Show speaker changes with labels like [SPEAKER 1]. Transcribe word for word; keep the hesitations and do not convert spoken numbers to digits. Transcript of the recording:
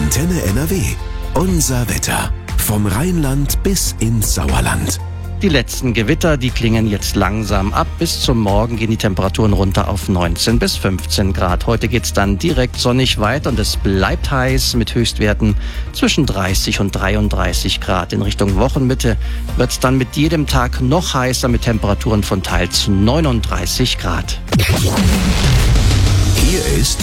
[SPEAKER 1] Antenne N R W. Unser Wetter. Vom Rheinland bis ins Sauerland.
[SPEAKER 2] Die letzten Gewitter, die klingen jetzt langsam ab. Bis zum Morgen gehen die Temperaturen runter auf neunzehn bis fünfzehn Grad. Heute geht's dann direkt sonnig weiter und es bleibt heiß mit Höchstwerten zwischen dreißig und dreiunddreißig Grad. In Richtung Wochenmitte wird's dann mit jedem Tag noch heißer mit Temperaturen von teils neununddreißig Grad.
[SPEAKER 1] Hier ist